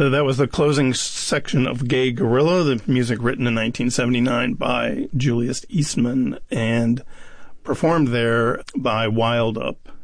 That was the closing section of Gay Gorilla, the music written in 1979 by Julius Eastman and performed there by Wild Up.